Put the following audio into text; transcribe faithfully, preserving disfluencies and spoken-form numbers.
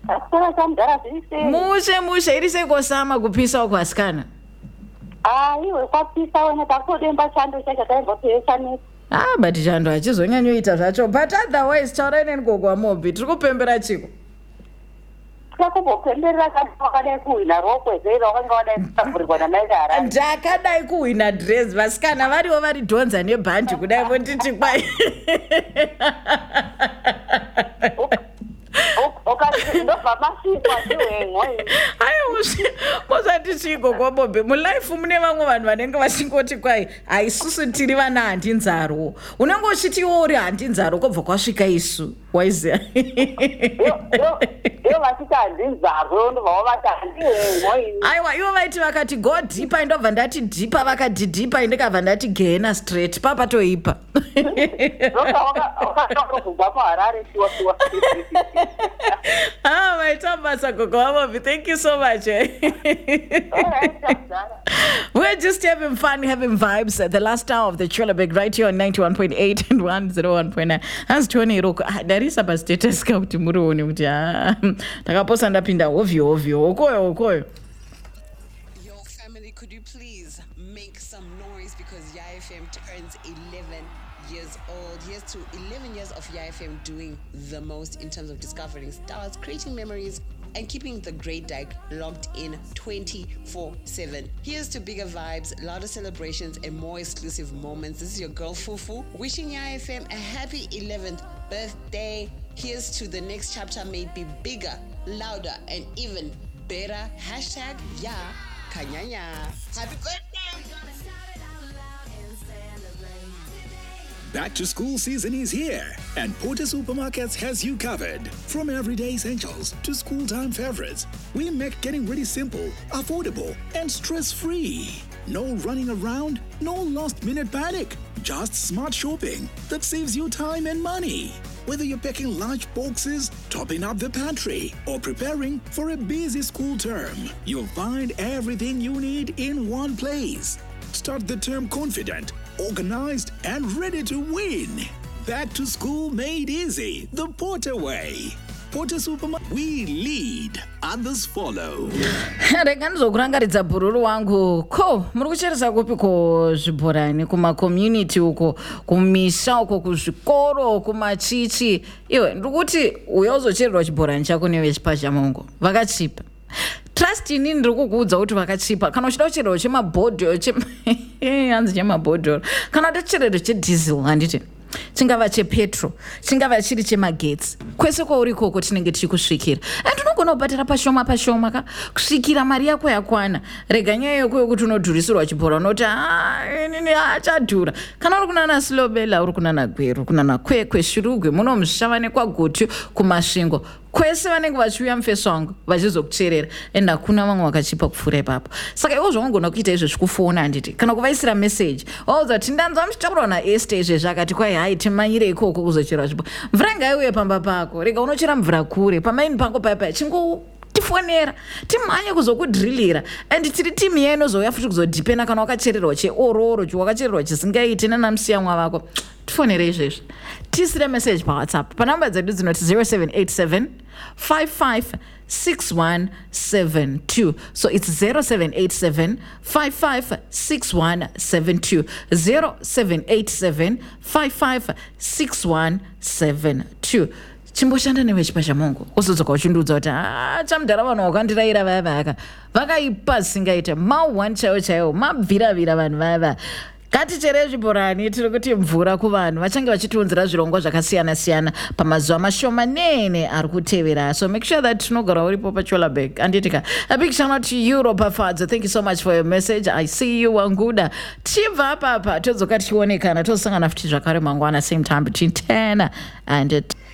Asikana chamgara zvise. Mushe mushe iri sekosama kupisa uko asikana. Ah, iwe kwapisa wena takudemba chando chakataimbopesanisa. Ah, but chando achizonyanyoita zvacho. But otherwise taurai nengogo waMobi, tiri kupembera chiko. Takubopemberera kana wakadai kuhwina rokwe zero wakanga wadai kutamburirwa namai Harare. Ndakadai kuhwina dress vasikana variwo vari dhonza nebhanji kudai vonditi kwai. Mosati chiko kwaMobi mulife mune vamwe vanhu vanenge vachingoti kwai haisusu tiri vana handinzaro. Unenge uchitiwo uri handinzaro kwobva kwasvika isu waiziya. Ivo vachiti handinzaro ndobva vavati handiwengo. Aiwa ivo vaiti vakati go deeper ndobva ndati deeper vakati deeper ndikabva ndati gehena straight papatoipa. Wakatokubva muHarare tiwa tiwa. Ah, my Tambasa Gogo waMobi, thank you so much. Eh? We're just having fun, having vibes at the last hour of the Trailer Big right here on ninety-one point eight and one oh one point nine. As Tony Roko, there is a status scout to Muruni. Takaposa ndapinda ovyo ovyo. Okoyo okoyo. Yo family, could you please make some noise because Y F M turns eleven years old. Here's to eleven years of Y F M doing the most in terms of discovering stars, creating memories, and keeping the great dyke locked in twenty-four seven. Here's to bigger vibes, louder celebrations, and more exclusive moments. This is your girl Fufu, wishing Y F M a happy eleventh birthday. Here's to the next chapter may be bigger, louder, and even better. Hashtag Ya Kanyanya. Happy birthday! Back to school season is here, and Porter Supermarkets has you covered. From everyday essentials to school time favorites, we make getting ready simple, affordable, and stress-free. No running around, no last-minute panic. Just smart shopping that saves you time and money. Whether you're packing lunch boxes, topping up the pantry, or preparing for a busy school term, you'll find everything you need in one place. Start the term confident, organized, and ready to win. Back to school made easy the Porter way. Porter Supermarket, we lead, others follow. Rega ndizokurangaridza bhururu wangu. Ko, muri kucheresa kupi ko zvibhorani kuma community uko, kumisha uko, kuzvikoro, kumachichi. Iwe, ndikuti uya uzochererwa chibhorani chako newe chipazhamongo. Vakachipa. Trust inini ndiri kukuudza kuti vakachipa. Kana uchida kuchererwa chemabhodhoro, chem hanzi chemabhodhoro. Kana uchichererwa chediesel handiti. Chingava chepetro, chingava chiri chemagetsi. Kwese kwauri koko tinenge tichikusvikira. And unogona kubhatira pashoma pashoma ka kusvikira mari yako yakwana. Rega nyaya yako yokuti unodhurisirwa chibhora unoti ah inini achadhura. Kana uri kunana Silobela, uri kunana Gweru, uri kunana Kwekwe, Shurugwe, munomusha nekwaGotu kumasvingo. Kwese vanenge vachiuya mufeso wangu vachizokucherera ende hakuna vamwe vakachipa kupfuura ipapo. Saka iwo zvaungona kuita izvo zvekufona handiti kana kuvaisira message wauza kuti ndanzwa muchitaura naEsther izvezvi akati kwai hai timanyire ikoko kuzochera zvipo. Mvura ngaiuye pamba pako, rega unochera mvura kure pamaini pangu paya paya chingo tifonera timhanye kuzokudhirillira and tiri timu yenu inozouya futi kuzodhipena kana wakachererwa cheororo chiwakachererwa chisingaiti nanamsiyamwa vako tifonere izvezvi tisire message paWhatsApp panamba dzedu dzinoti zero seven eight seven five five six one seven two. So it's zero seven eight seven five five six one seven two. zero seven eight seven five five six one seven two. Chimboshanda newe chipazhamongo uzodzoka uchindudza kuti ah chamudhara vanhu vakandiraira vaya vaya vakaipa singaite mauwani chaiwo chaiwo mabviravira vanhu vaya vaya. Ngatichere zvibhorani tiri kuti mvura kuvanhu vachange vachitiunzira zvirongwa zvakasiyana siyana pamazuva mashoma nene ari kutevera. So make sure that tinogara uripo paChiola Bag. Anditika a big shout out to you Ropa Fadzo. Thank you so much for your message. I see you Wanguda. Chibva apa apa todzoka tichionekana tosangana futi zvakare mangwana same time between ten and